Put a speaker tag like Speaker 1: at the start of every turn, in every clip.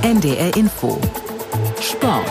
Speaker 1: NDR Info. Sport.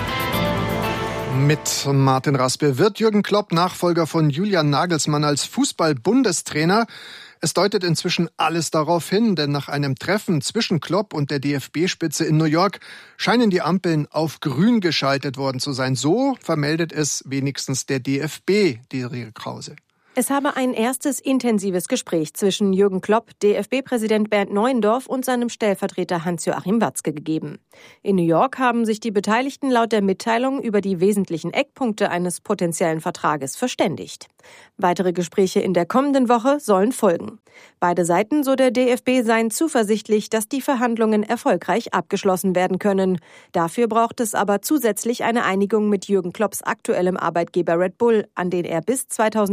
Speaker 2: Mit Martin Raspe. Wird Jürgen Klopp Nachfolger von Julian Nagelsmann als Fußball-Bundestrainer? Es deutet inzwischen alles darauf hin, denn nach einem Treffen zwischen Klopp und der DFB-Spitze in New York scheinen die Ampeln auf grün geschaltet worden zu sein. So vermeldet es wenigstens der DFB, Diri Krause.
Speaker 3: Es habe ein erstes intensives Gespräch zwischen Jürgen Klopp, DFB-Präsident Bernd Neuendorf und seinem Stellvertreter Hans-Joachim Watzke gegeben. In New York haben sich die Beteiligten laut der Mitteilung über die wesentlichen Eckpunkte eines potenziellen Vertrages verständigt. Weitere Gespräche in der kommenden Woche sollen folgen. Beide Seiten, so der DFB, seien zuversichtlich, dass die Verhandlungen erfolgreich abgeschlossen werden können. Dafür braucht es aber zusätzlich eine Einigung mit Jürgen Klopps aktuellem Arbeitgeber Red Bull, an den er bis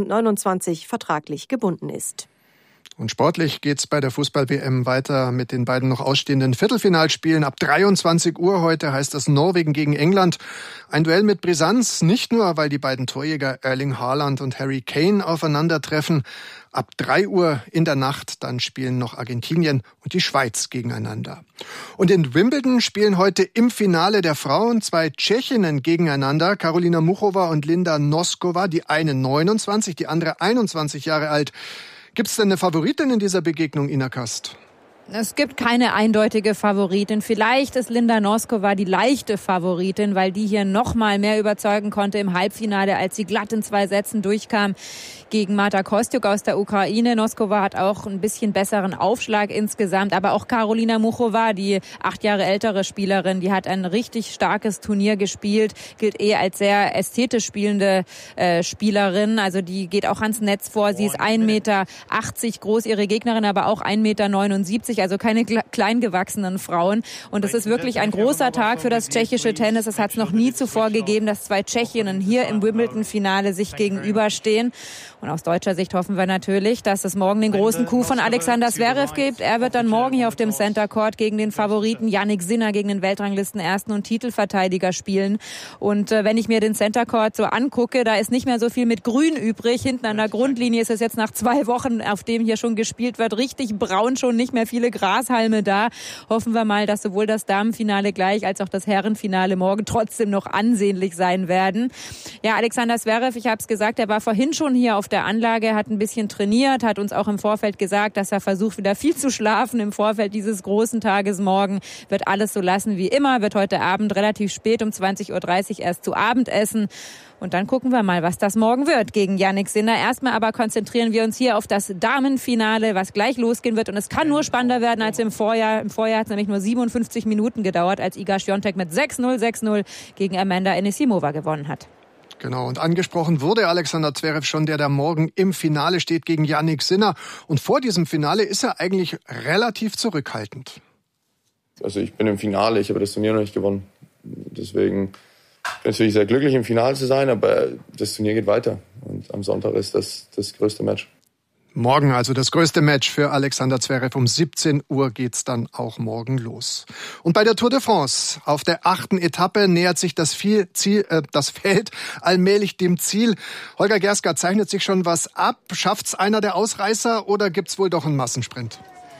Speaker 3: 2029 vertraglich gebunden ist.
Speaker 2: Und sportlich geht's bei der Fußball-WM weiter mit den beiden noch ausstehenden Viertelfinalspielen. Ab 23 Uhr heute heißt es Norwegen gegen England. Ein Duell mit Brisanz, nicht nur, weil die beiden Torjäger Erling Haaland und Harry Kane aufeinandertreffen. Ab 3 Uhr in der Nacht dann spielen noch Argentinien und die Schweiz gegeneinander. Und in Wimbledon spielen heute im Finale der Frauen 2 Tschechinnen gegeneinander. Karolina Muchova und Linda Noskova, die eine 29, die andere 21 Jahre alt. Gibt es denn eine Favoritin in dieser Begegnung, Ina Kast?
Speaker 4: Es gibt keine eindeutige Favoritin. Vielleicht ist Linda Noskova die leichte Favoritin, weil die hier noch mal mehr überzeugen konnte im Halbfinale, als sie glatt in 2 Sätzen durchkam gegen Marta Kostyuk aus der Ukraine. Noskova hat auch ein bisschen besseren Aufschlag insgesamt, aber auch Karolina Muchova, die 8 Jahre ältere Spielerin, die hat ein richtig starkes Turnier gespielt, gilt als sehr ästhetisch spielende Spielerin, also die geht auch ans Netz vor. Sie ist 1,80 Meter groß, ihre Gegnerin aber auch 1,79 Meter, also keine klein gewachsenen Frauen. Und es ist wirklich ein großer Tag für das tschechische Tennis. Es hat es noch nie zuvor gegeben, dass 2 Tschechinnen hier im Wimbledon-Finale sich gegenüberstehen. Und aus deutscher Sicht hoffen wir natürlich, dass es morgen den großen Coup von Alexander Zverev gibt. Er wird dann morgen hier auf dem Center Court gegen den Favoriten Jannik Sinner, gegen den Weltranglisten-Ersten und Titelverteidiger spielen. Und wenn ich mir den Center Court so angucke, da ist nicht mehr so viel mit Grün übrig. Hinten an der Grundlinie ist es jetzt nach 2 Wochen, auf dem hier schon gespielt wird, richtig braun, schon nicht mehr viele Grashalme da. Hoffen wir mal, dass sowohl das Damenfinale gleich als auch das Herrenfinale morgen trotzdem noch ansehnlich sein werden. Ja, Alexander Zverev, ich habe es gesagt, er war vorhin schon hier auf der Anlage, hat ein bisschen trainiert, hat uns auch im Vorfeld gesagt, dass er versucht, wieder viel zu schlafen im Vorfeld dieses großen Tages morgen. Wird alles so lassen wie immer, wird heute Abend relativ spät um 20.30 Uhr erst zu Abend essen. Und dann gucken wir mal, was das morgen wird gegen Jannik Sinner. Erstmal aber konzentrieren wir uns hier auf das Damenfinale, was gleich losgehen wird. Und es kann nur spannender werden als im Vorjahr. Im Vorjahr hat es nämlich nur 57 Minuten gedauert, als Iga Świątek mit 6-0, 6-0 gegen Amanda Anisimova gewonnen hat.
Speaker 2: Genau, und angesprochen wurde Alexander Zverev schon, der da morgen im Finale steht gegen Jannik Sinner. Und vor diesem Finale ist er eigentlich relativ zurückhaltend.
Speaker 5: Also ich bin im Finale, ich habe das Turnier noch nicht gewonnen. Deswegen bin ich natürlich sehr glücklich, im Finale zu sein, aber das Turnier geht weiter. Und am Sonntag ist das größte Match.
Speaker 2: Morgen also das größte Match für Alexander Zverev. Um 17 Uhr geht's dann auch morgen los. Und bei der Tour de France auf der 8. Etappe nähert sich das Feld allmählich dem Ziel. Holger Gerska, zeichnet sich schon was ab? Schafft's einer der Ausreißer oder gibt's wohl doch einen Massensprint?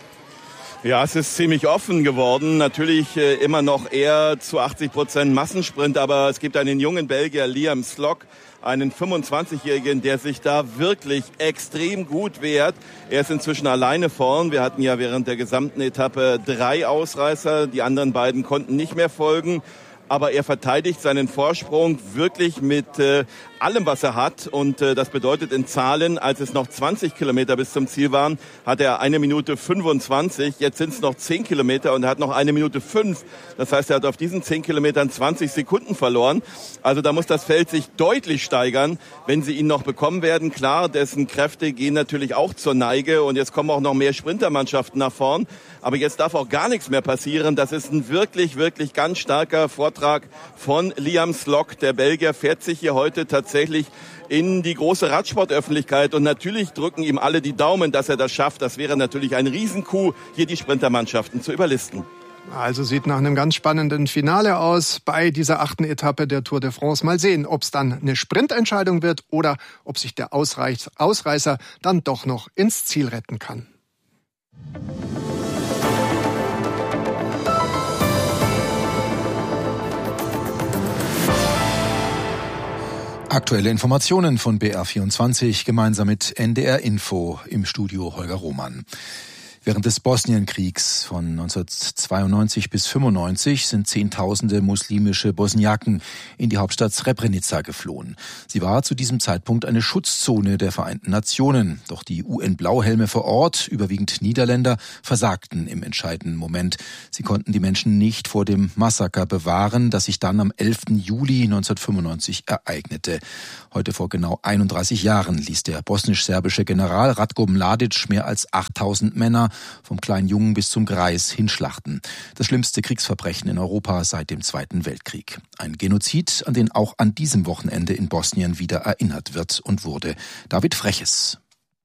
Speaker 6: Ja, es ist ziemlich offen geworden. Natürlich immer noch eher zu 80% Massensprint, aber es gibt einen jungen Belgier, Liam Slock, einen 25-Jährigen, der sich da wirklich extrem gut wehrt. Er ist inzwischen alleine vorn. Wir hatten ja während der gesamten Etappe 3 Ausreißer. Die anderen beiden konnten nicht mehr folgen. Aber er verteidigt seinen Vorsprung wirklich mit allem, was er hat. Und das bedeutet in Zahlen, als es noch 20 Kilometer bis zum Ziel waren, hat er 1 Minute 25. Jetzt sind es noch 10 Kilometer und er hat noch 1 Minute 5. Das heißt, er hat auf diesen 10 Kilometern 20 Sekunden verloren. Also da muss das Feld sich deutlich steigern, wenn sie ihn noch bekommen werden. Klar, dessen Kräfte gehen natürlich auch zur Neige. Und jetzt kommen auch noch mehr Sprintermannschaften nach vorn. Aber jetzt darf auch gar nichts mehr passieren. Das ist ein wirklich, wirklich ganz starker Vortrag von Liam Slock. Der Belgier fährt sich hier heute tatsächlich in die große Radsportöffentlichkeit. Und natürlich drücken ihm alle die Daumen, dass er das schafft. Das wäre natürlich ein Riesencoup, hier die Sprintermannschaften zu überlisten.
Speaker 2: Also sieht nach einem ganz spannenden Finale aus bei dieser 8. Etappe der Tour de France. Mal sehen, ob es dann eine Sprintentscheidung wird oder ob sich der Ausreißer dann doch noch ins Ziel retten kann.
Speaker 7: Aktuelle Informationen von BR24 gemeinsam mit NDR Info, im Studio Holger Roman. Während des Bosnienkriegs von 1992 bis 1995 sind Zehntausende muslimische Bosniaken in die Hauptstadt Srebrenica geflohen. Sie war zu diesem Zeitpunkt eine Schutzzone der Vereinten Nationen. Doch die UN-Blauhelme vor Ort, überwiegend Niederländer, versagten im entscheidenden Moment. Sie konnten die Menschen nicht vor dem Massaker bewahren, das sich dann am 11. Juli 1995 ereignete. Heute vor genau 31 Jahren ließ der bosnisch-serbische General Ratko Mladic mehr als 8000 Männer vom kleinen Jungen bis zum Greis hinschlachten. Das schlimmste Kriegsverbrechen in Europa seit dem Zweiten Weltkrieg. Ein Genozid, an den auch an diesem Wochenende in Bosnien wieder erinnert wird und wurde. David Freches.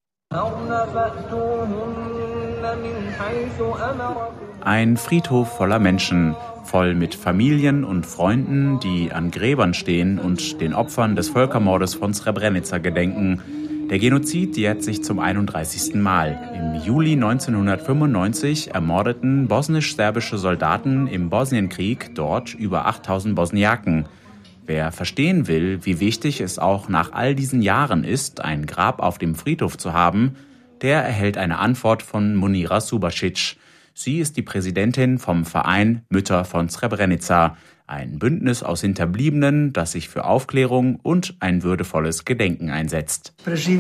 Speaker 8: Ein Friedhof voller Menschen, voll mit Familien und Freunden, die an Gräbern stehen und den Opfern des Völkermordes von Srebrenica gedenken. Der Genozid jährt sich zum 31. Mal. Im Juli 1995 ermordeten bosnisch-serbische Soldaten im Bosnienkrieg dort über 8000 Bosniaken. Wer verstehen will, wie wichtig es auch nach all diesen Jahren ist, ein Grab auf dem Friedhof zu haben, der erhält eine Antwort von Munira Subasic. Sie ist die Präsidentin vom Verein Mütter von Srebrenica. Ein Bündnis aus Hinterbliebenen, das sich für Aufklärung und ein würdevolles Gedenken einsetzt.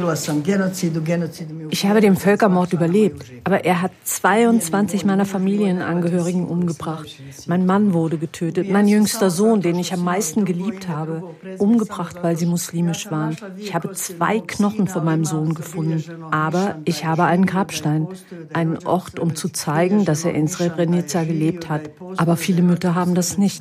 Speaker 9: Ich habe den Völkermord überlebt, aber er hat 22 meiner Familienangehörigen umgebracht. Mein Mann wurde getötet, mein jüngster Sohn, den ich am meisten geliebt habe, umgebracht, weil sie muslimisch waren. Ich habe 2 Knochen von meinem Sohn gefunden, aber ich habe einen Grabstein, einen Ort, um zu zeigen, dass er in Srebrenica gelebt hat. Aber viele Mütter haben das nicht.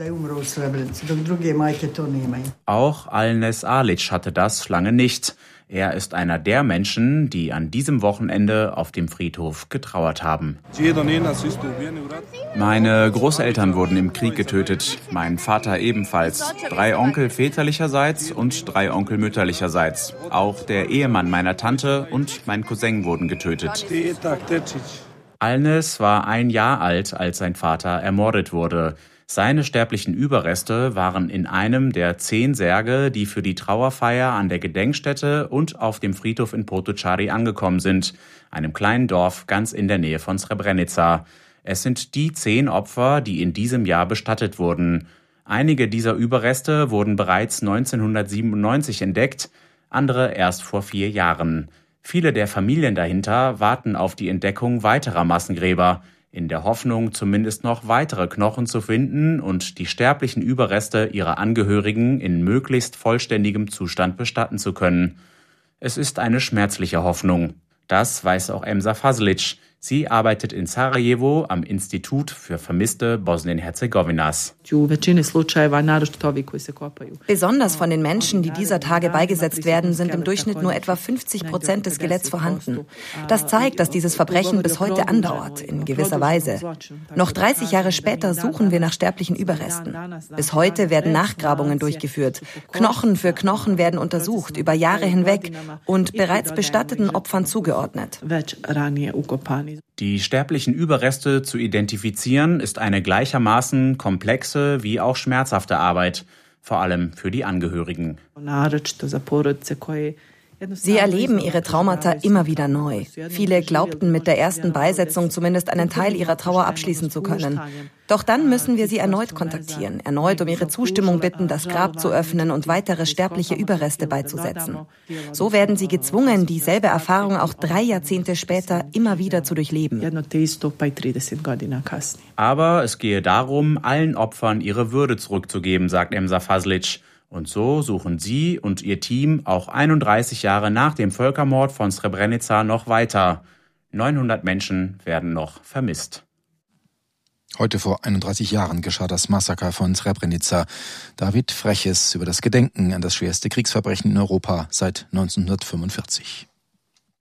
Speaker 8: Auch Alnes Alic hatte das lange nicht. Er ist einer der Menschen, die an diesem Wochenende auf dem Friedhof getrauert haben. Meine Großeltern wurden im Krieg getötet, mein Vater ebenfalls. 3 Onkel väterlicherseits und 3 Onkel mütterlicherseits. Auch der Ehemann meiner Tante und mein Cousin wurden getötet. Alnes war 1 Jahr alt, als sein Vater ermordet wurde. Seine sterblichen Überreste waren in einem der 10 Särge, die für die Trauerfeier an der Gedenkstätte und auf dem Friedhof in Potocari angekommen sind, einem kleinen Dorf ganz in der Nähe von Srebrenica. Es sind die 10 Opfer, die in diesem Jahr bestattet wurden. Einige dieser Überreste wurden bereits 1997 entdeckt, andere erst vor 4 Jahren. Viele der Familien dahinter warten auf die Entdeckung weiterer Massengräber, in der Hoffnung, zumindest noch weitere Knochen zu finden und die sterblichen Überreste ihrer Angehörigen in möglichst vollständigem Zustand bestatten zu können. Es ist eine schmerzliche Hoffnung. Das weiß auch Emsa Faslic. Sie arbeitet in Sarajevo am Institut für Vermisste Bosnien-Herzegowinas.
Speaker 10: Besonders von den Menschen, die dieser Tage beigesetzt werden, sind im Durchschnitt nur etwa 50% des Skeletts vorhanden. Das zeigt, dass dieses Verbrechen bis heute andauert, in gewisser Weise. Noch 30 Jahre später suchen wir nach sterblichen Überresten. Bis heute werden Nachgrabungen durchgeführt. Knochen für Knochen werden untersucht, über Jahre hinweg und bereits bestatteten Opfern zugeordnet.
Speaker 8: Die sterblichen Überreste zu identifizieren, ist eine gleichermaßen komplexe wie auch schmerzhafte Arbeit, vor allem für die Angehörigen.
Speaker 10: Sie erleben ihre Traumata immer wieder neu. Viele glaubten mit der ersten Beisetzung zumindest einen Teil ihrer Trauer abschließen zu können. Doch dann müssen wir sie erneut kontaktieren, erneut um ihre Zustimmung bitten, das Grab zu öffnen und weitere sterbliche Überreste beizusetzen. So werden sie gezwungen, dieselbe Erfahrung auch 3 Jahrzehnte später immer wieder zu durchleben.
Speaker 8: Aber es gehe darum, allen Opfern ihre Würde zurückzugeben, sagt Emsa Faslic. Und so suchen sie und ihr Team auch 31 Jahre nach dem Völkermord von Srebrenica noch weiter. 900 Menschen werden noch vermisst.
Speaker 7: Heute vor 31 Jahren geschah das Massaker von Srebrenica. David Freches über das Gedenken an das schwerste Kriegsverbrechen in Europa seit 1945.